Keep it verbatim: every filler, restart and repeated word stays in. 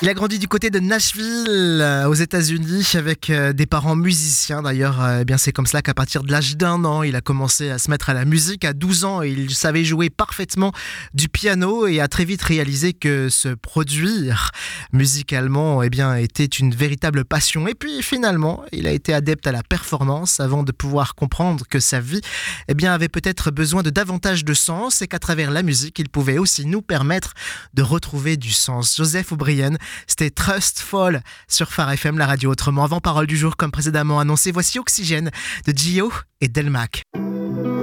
Il a grandi du côté de Nashville, euh, aux États-Unis, avec euh, des parents musiciens. D'ailleurs, euh, eh bien, c'est comme cela qu'à partir de l'âge d'un an, il a commencé à se mettre à la musique. À douze ans, il savait jouer parfaitement du piano et a très vite réalisé que se produire musicalement, eh bien, était une véritable passion. Et puis, finalement, il a été adepte à la performance avant de pouvoir comprendre que sa vie, eh bien, avait peut-être besoin de davantage de sens et qu'à travers la musique, il pouvait aussi nous permettre de retrouver du sens. Joseph O'Brien, c'était Trust Fall sur Phare F M, la radio autrement. Avant parole du jour, comme précédemment annoncé, voici Oxygène de Gio et Delmac.